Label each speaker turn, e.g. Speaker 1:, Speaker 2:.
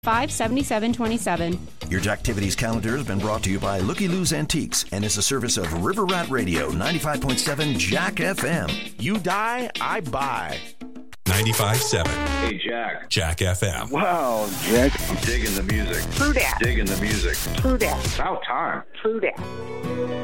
Speaker 1: 57727.
Speaker 2: Your Jacktivities calendar has been brought to you by Looky Lou's Antiques and is a service of River Rat Radio, 95.7 Jack FM.
Speaker 3: You die, I buy.
Speaker 4: 95.7.
Speaker 5: Hey, Jack.
Speaker 4: Jack FM.
Speaker 5: Wow, Jack. I'm digging the music.
Speaker 6: True that.
Speaker 5: Digging the music.
Speaker 6: True that.
Speaker 5: About time.
Speaker 6: True that.